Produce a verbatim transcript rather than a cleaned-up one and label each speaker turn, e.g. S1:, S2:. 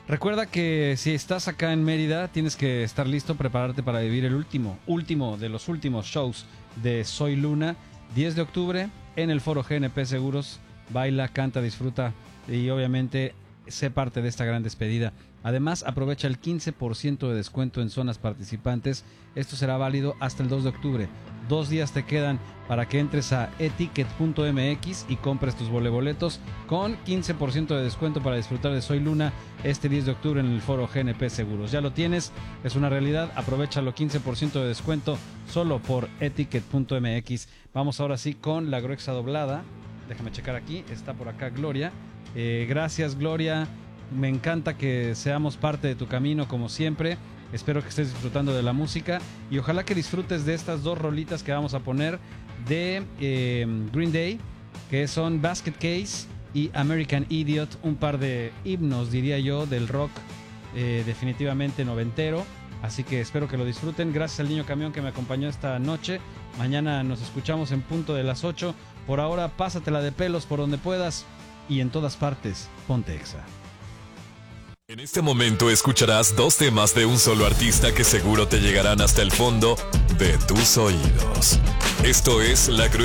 S1: Recuerda que si estás acá en Mérida, tienes que estar listo, prepararte para vivir el último, último de los últimos shows de Soy Luna, diez de octubre, en el Foro G N P Seguros. Baila, canta, disfruta y obviamente sé parte de esta gran despedida. Además, aprovecha el quince por ciento de descuento en zonas participantes. Esto será válido hasta el dos de octubre. Dos días te quedan para que entres a eticket punto m x y compres tus boletos con quince por ciento de descuento para disfrutar de Soy Luna este diez de octubre en el Foro G N P Seguros. Ya lo tienes, es una realidad. Aprovechalo, quince por ciento de descuento solo por eticket punto m x. Vamos ahora sí con la gruesa doblada. Déjame checar aquí, está por acá Gloria. Eh, gracias, Gloria. Me encanta que seamos parte de tu camino como siempre. Espero que estés disfrutando de la música y ojalá que disfrutes de estas dos rolitas que vamos a poner de eh, Green Day, que son Basket Case y American Idiot, un par de himnos, diría yo, del rock eh, definitivamente noventero. Así que espero que lo disfruten. Gracias al Niño Camión que me acompañó esta noche. Mañana nos escuchamos en punto de las ocho. Por ahora, pásatela de pelos por donde puedas y en todas partes, ponte Exa.
S2: En este momento escucharás dos temas de un solo artista que seguro te llegarán hasta el fondo de tus oídos. Esto es La Gruesa